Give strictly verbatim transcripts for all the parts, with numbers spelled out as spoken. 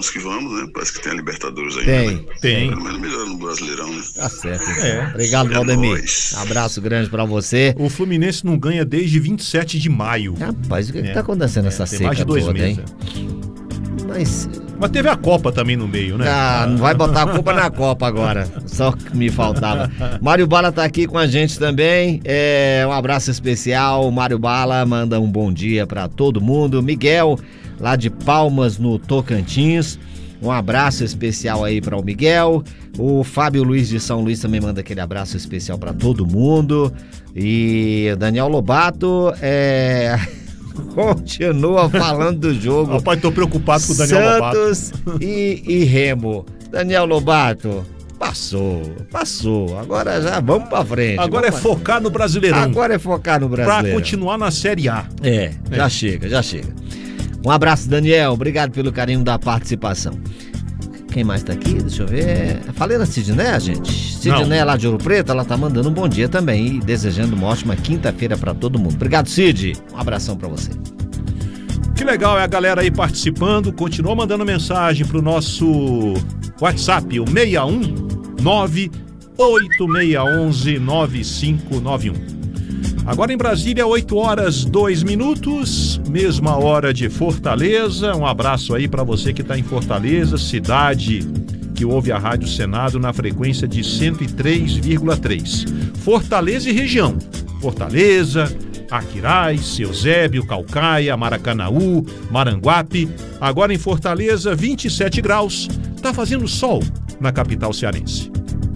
vamos que vamos, né? Parece que tem a Libertadores ainda. Tem, né? tem. Pelo menos melhor no Brasileirão, né? Tá certo. É. Obrigado, É Valdemir. nóis. Abraço grande pra você. O Fluminense não ganha desde vinte e sete de maio. Rapaz, o que, É. que tá acontecendo nessa É, tem seca mais de dois toda, meses. hein? Mas... Mas teve a Copa também no meio, né? Ah, não vai botar a culpa na Copa agora. Só que me faltava. Mário Bala tá aqui com a gente também. É, um abraço especial. Mário Bala manda um bom dia pra todo mundo. Miguel, lá de Palmas, no Tocantins. Um abraço especial aí para o Miguel. O Fábio Luiz de São Luís também manda aquele abraço especial para todo mundo. E o Daniel Lobato é... continua falando do jogo. Rapaz, tô preocupado com o Daniel Santos Lobato. e, e Remo. Daniel Lobato, passou, passou. Agora já vamos pra frente. Agora é vamos focar no Brasileirão. Agora é focar no Pra Brasileirão. continuar na Série A. É, já É. chega, já chega. Um abraço, Daniel. Obrigado pelo carinho da participação. Quem mais tá aqui? Deixa eu ver. Falei na Sidneia, gente? Sidneia lá de Ouro Preto, ela tá mandando um bom dia também e desejando uma ótima quinta-feira pra todo mundo. Obrigado, Cid. Um abração pra você. Que legal, é a galera aí participando. Continua mandando mensagem pro nosso WhatsApp, o seis um nove oito seis um um nove cinco nove um. Agora em Brasília, oito horas, dois minutos, mesma hora de Fortaleza. Um abraço aí para você que está em Fortaleza, cidade que ouve a Rádio Senado na frequência de cento e três vírgula três. Fortaleza e região. Fortaleza, Aquiraz, Eusébio, Caucaia, Maracanaú, Maranguape. Agora em Fortaleza, vinte e sete graus. Tá fazendo sol na capital cearense.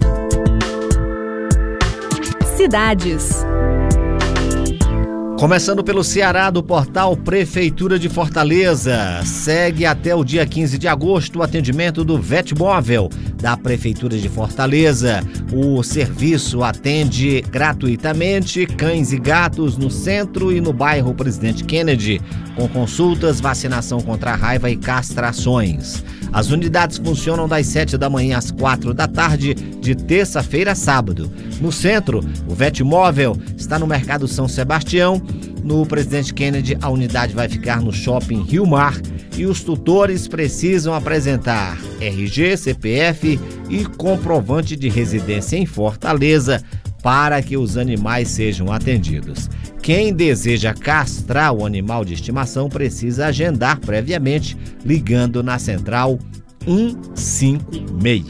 Cidades. Começando pelo Ceará, do portal Prefeitura de Fortaleza. Segue até o dia quinze de agosto o atendimento do Vetmóvel da Prefeitura de Fortaleza. O serviço atende gratuitamente cães e gatos no centro e no bairro Presidente Kennedy, com consultas, vacinação contra a raiva e castrações. As unidades funcionam das sete da manhã às quatro da tarde, de terça-feira a sábado. No centro, o Vetmóvel está no Mercado São Sebastião. No Presidente Kennedy, a unidade vai ficar no Shopping Rio Mar e os tutores precisam apresentar R G, C P F e comprovante de residência em Fortaleza para que os animais sejam atendidos. Quem deseja castrar o animal de estimação precisa agendar previamente ligando na central um cinco seis.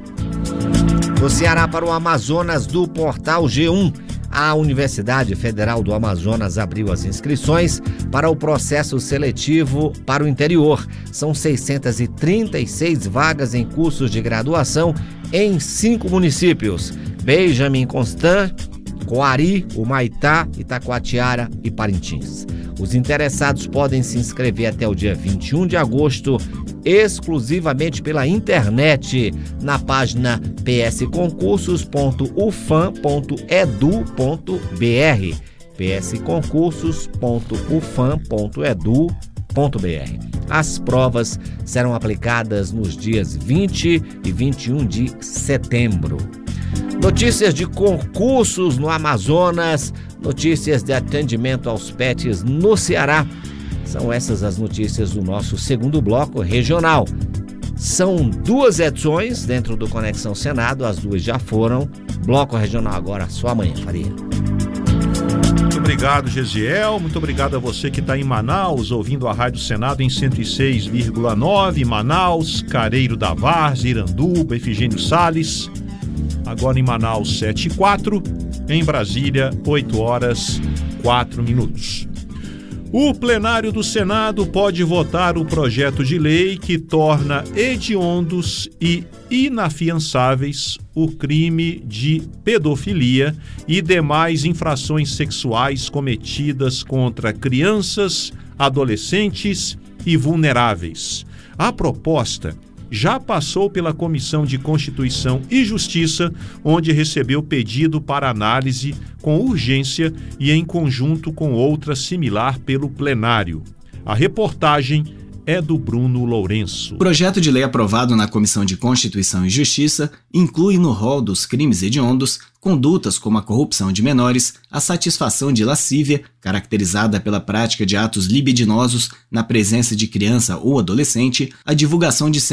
Do Ceará para o Amazonas, do portal G um. A Universidade Federal do Amazonas abriu as inscrições para o processo seletivo para o interior. São seiscentas e trinta e seis vagas em cursos de graduação em cinco municípios: Benjamin Constant, Coari, Humaitá, Itacoatiara e Parintins. Os interessados podem se inscrever até o dia vinte e um de agosto, exclusivamente pela internet, na página p s concursos ponto u f a m ponto e d u ponto b r, p s concursos ponto u f a m ponto e d u ponto b r. As provas serão aplicadas nos dias vinte e vinte e um de setembro. Notícias de concursos no Amazonas, notícias de atendimento aos pets no Ceará. São essas as notícias do nosso segundo bloco regional. São duas edições dentro do Conexão Senado, as duas já foram. Bloco regional agora, só amanhã, Faria. Muito obrigado, Gesiel. Muito obrigado a você que está em Manaus, ouvindo a Rádio Senado em cento e seis vírgula nove, Manaus, Careiro da Várzea, Iranduba, Efigênio Salles. Agora em Manaus, sete e quatro. Em Brasília, oito horas, quatro minutos. O plenário do Senado pode votar o projeto de lei que torna hediondos e inafiançáveis o crime de pedofilia e demais infrações sexuais cometidas contra crianças, adolescentes e vulneráveis. A proposta já passou pela Comissão de Constituição e Justiça, onde recebeu pedido para análise com urgência e em conjunto com outra similar pelo plenário. A reportagem é do Bruno Lourenço. O projeto de lei aprovado na Comissão de Constituição e Justiça inclui no rol dos crimes hediondos condutas como a corrupção de menores, a satisfação de lascívia, caracterizada pela prática de atos libidinosos na presença de criança ou adolescente, a divulgação de